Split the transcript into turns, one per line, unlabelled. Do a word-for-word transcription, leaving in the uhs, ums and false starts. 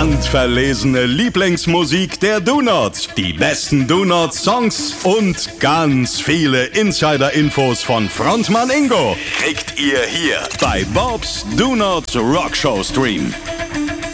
Handverlesene Lieblingsmusik der Donuts, die besten Donut-Songs und ganz viele Insider-Infos von Frontmann Ingo kriegt ihr hier bei Bob's Donut Rock Show Stream.